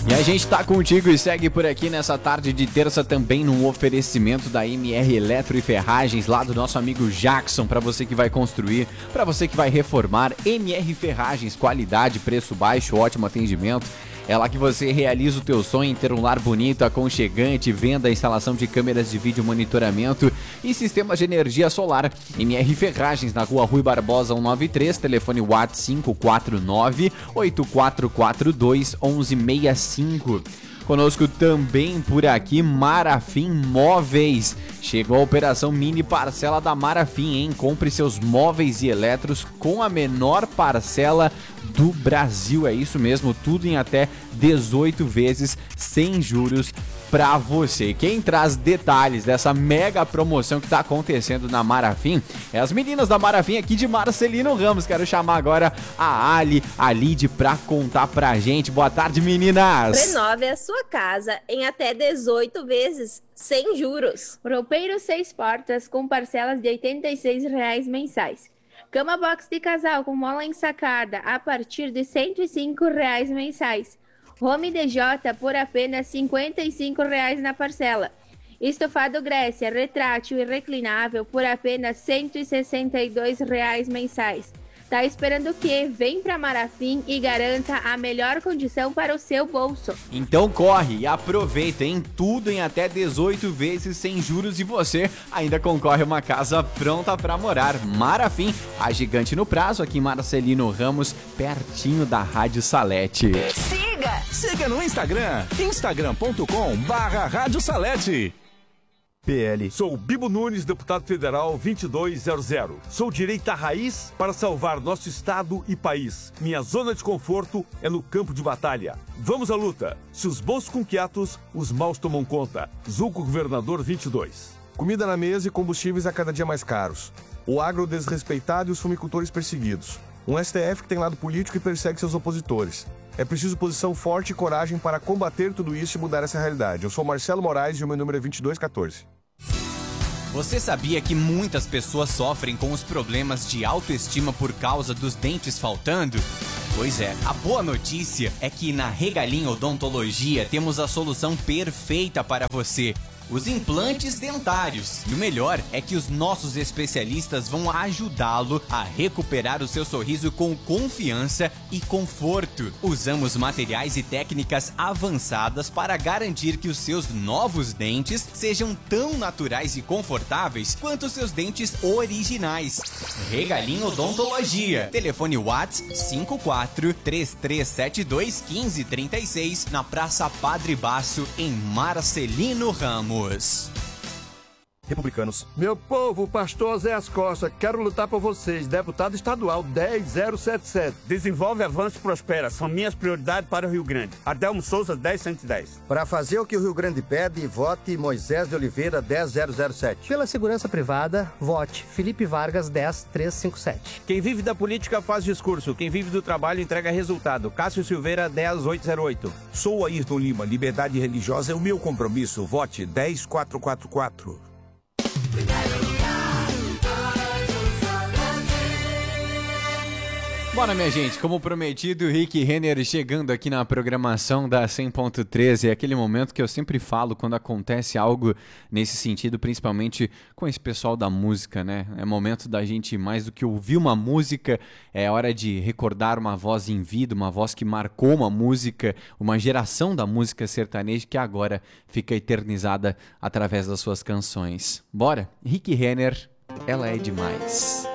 E a gente tá contigo e segue por aqui nessa tarde de terça também num oferecimento da MR Eletro e Ferragens, lá do nosso amigo Jackson, para você que vai construir, para você que vai reformar. MR Ferragens, qualidade, preço baixo, ótimo atendimento. É lá que você realiza o teu sonho em ter um lar bonito, aconchegante, venda, instalação de câmeras de vídeo monitoramento e sistemas de energia solar. MR Ferragens, na rua Rui Barbosa 193, telefone WhatsApp 549-8442-1165. Conosco também por aqui, Marafim Móveis. Chegou a operação mini parcela da Marafim, hein? Compre seus móveis e eletros com a menor parcela do Brasil. É isso mesmo, tudo em até 18 vezes sem juros pra você. Quem traz detalhes dessa mega promoção que tá acontecendo na Marafim é as meninas da Marafim aqui de Marcelino Ramos. Quero chamar agora a a Lid pra contar pra gente. Boa tarde, meninas! Renove a sua casa em até 18 vezes sem juros. Roupeiro 6 portas com parcelas de R$ 86 mensais. Cama box de casal com mola ensacada a partir de R$ 105 mensais. Home DJ por apenas R$ 55 na parcela. Estofado Grécia, retrátil e reclinável por apenas R$ 162 mensais. Tá esperando o quê? Vem pra Marafim e garanta a melhor condição para o seu bolso. Então corre e aproveita, hein? Tudo em até 18 vezes sem juros e você ainda concorre a uma casa pronta pra morar. Marafim, a gigante no prazo, aqui em Marcelino Ramos, pertinho da Rádio Salete. Siga no Instagram, instagram.com/Rádio Salete. PL. Sou Bibo Nunes, deputado federal 2200. Sou direita raiz para salvar nosso estado e país. Minha zona de conforto é no campo de batalha. Vamos à luta. Se os bons com quietos, os maus tomam conta. Zulco Governador 22. Comida na mesa e combustíveis a cada dia mais caros. O agro desrespeitado e os fumicultores perseguidos. Um STF que tem lado político e persegue seus opositores. É preciso posição forte e coragem para combater tudo isso e mudar essa realidade. Eu sou Marcelo Moraes e o meu número é 2214. Você sabia que muitas pessoas sofrem com os problemas de autoestima por causa dos dentes faltando? Pois é, a boa notícia é que na Regalim Odontologia temos a solução perfeita para você. Os implantes dentários. E o melhor é que os nossos especialistas vão ajudá-lo a recuperar o seu sorriso com confiança e conforto. Usamos materiais e técnicas avançadas para garantir que os seus novos dentes sejam tão naturais e confortáveis quanto os seus dentes originais. Regalim Odontologia. Telefone WhatsApp 54-3372-1536 na Praça Padre Baço, em Marcelino Ramos. Republicanos. Meu povo, pastor Zé As Costa, quero lutar por vocês. Deputado estadual 10077. Desenvolve, avança e prospera. São minhas prioridades para o Rio Grande. Adelmo Souza 10110. Para fazer o que o Rio Grande pede, vote Moisés de Oliveira 10007. Pela segurança privada, vote Felipe Vargas 10357. Quem vive da política faz discurso. Quem vive do trabalho entrega resultado. Cássio Silveira 10808. Sou Ayrton Lima. Liberdade religiosa é o meu compromisso. Vote 10444. Bora, minha gente, como prometido, Rick Renner chegando aqui na programação da 100.13. É aquele momento que eu sempre falo quando acontece algo nesse sentido, principalmente com esse pessoal da música, né? É momento da gente, mais do que ouvir uma música, é hora de recordar uma voz em vida, uma voz que marcou uma música, uma geração da música sertaneja que agora fica eternizada através das suas canções. Bora? Rick Renner, ela é demais.